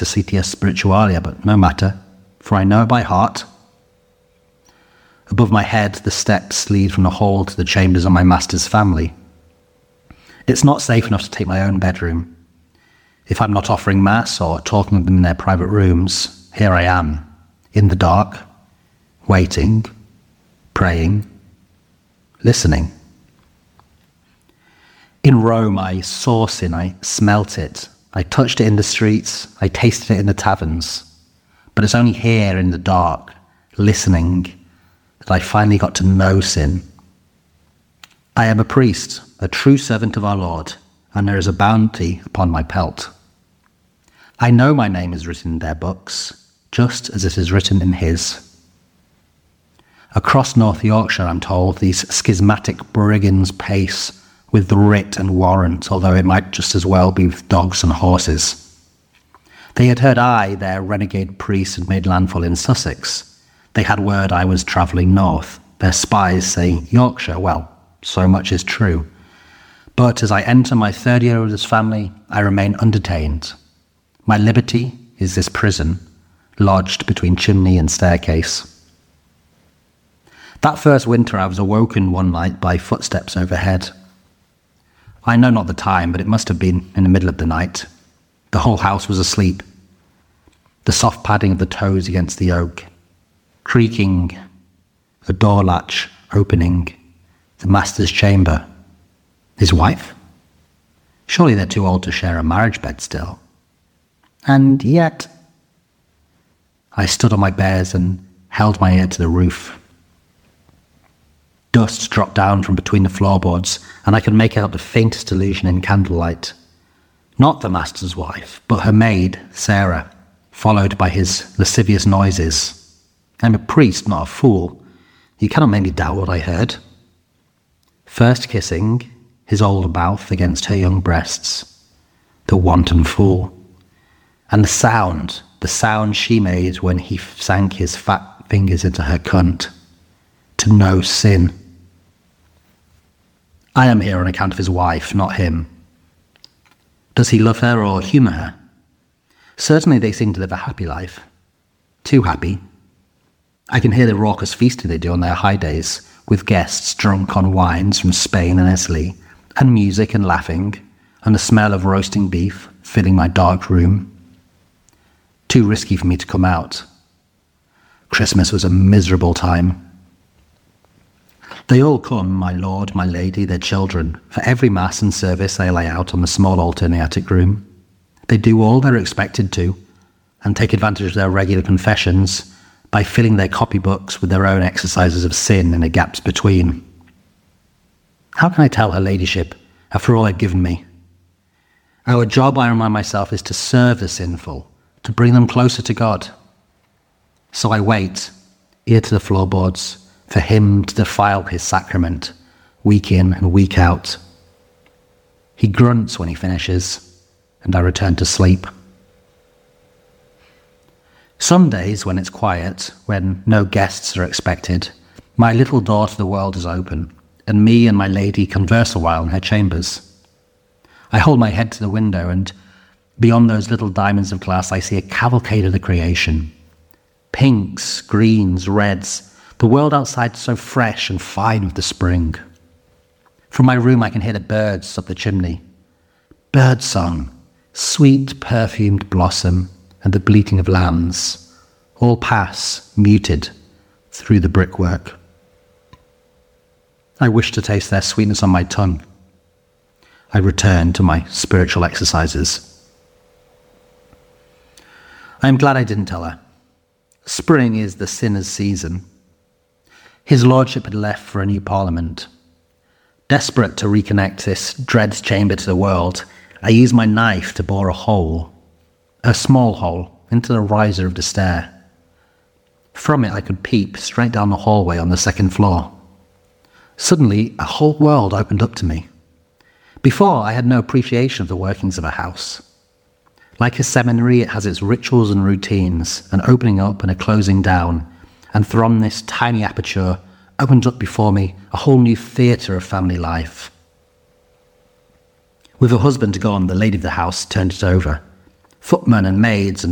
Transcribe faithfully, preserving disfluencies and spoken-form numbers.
Societas Spiritualia, but no matter, for I know it by heart. Above my head, the steps lead from the hall to the chambers of my master's family. It's not safe enough to take my own bedroom. If I'm not offering mass or talking with them in their private rooms, here I am, in the dark, waiting, praying, listening. In Rome, I saw sin, I smelt it, I touched it in the streets, I tasted it in the taverns. But it's only here in the dark, listening, that I finally got to know sin. I am a priest, a true servant of our Lord, and there is a bounty upon my pelt. I know my name is written in their books, just as it is written in his. Across North Yorkshire, I'm told, these schismatic brigands pace with the writ and warrant, although it might just as well be with dogs and horses. They had heard I, their renegade priest, had made landfall in Sussex. They had word I was travelling north. Their spies say Yorkshire. Well, so much is true. But as I enter my third year of this family, I remain undetained. My liberty is this prison, lodged between chimney and staircase. That first winter I was awoken one night by footsteps overhead. I know not the time, but it must have been in the middle of the night. The whole house was asleep. The soft padding of the toes against the oak, creaking, a door latch opening, the master's chamber. His wife? Surely they're too old to share a marriage bed still. And yet, I stood on my bears and held my ear to the roof. Dust dropped down from between the floorboards, and I could make out the faintest illusion in candlelight. Not the master's wife, but her maid, Sarah, followed by his lascivious noises. I'm a priest, not a fool. You cannot make me doubt what I heard. First kissing, his old mouth against her young breasts. The wanton fool. And the sound, the sound she made when he sank his fat fingers into her cunt. To know sin. I am here on account of his wife, not him. Does he love her or humour her? Certainly they seem to live a happy life. Too happy. I can hear the raucous feasting they do on their high days, with guests drunk on wines from Spain and Italy, and music and laughing, and the smell of roasting beef filling my dark room. Too risky for me to come out. Christmas was a miserable time. They all come, my lord, my lady, their children. For every mass and service they lay out on the small altar in the attic room. They do all they're expected to, and take advantage of their regular confessions by filling their copybooks with their own exercises of sin in the gaps between. How can I tell her ladyship, after all they've given me? Our job, I remind myself, is to serve the sinful, to bring them closer to God. So I wait, ear to the floorboards, for him to defile his sacrament, week in and week out. He grunts when he finishes, and I return to sleep. Some days when it's quiet, when no guests are expected, my little door to the world is open, and me and my lady converse a while in her chambers. I hold my head to the window, and beyond those little diamonds of glass I see a cavalcade of the creation. Pinks, greens, reds, the world outside so fresh and fine with the spring. From my room I can hear the birds up the chimney. Bird song, sweet perfumed blossom, and the bleating of lambs, all pass, muted, through the brickwork. I wish to taste their sweetness on my tongue. I return to my spiritual exercises. I am glad I didn't tell her. Spring is the sinner's season. His lordship had left for a new parliament. Desperate to reconnect this dread chamber to the world, I used my knife to bore a hole, a small hole, into the riser of the stair. From it I could peep straight down the hallway on the second floor. Suddenly, a whole world opened up to me. Before, I had no appreciation of the workings of a house. Like a seminary, it has its rituals and routines, an opening up and a closing down, and from this tiny aperture opened up before me a whole new theatre of family life. With her husband gone, the lady of the house turned it over. Footmen and maids and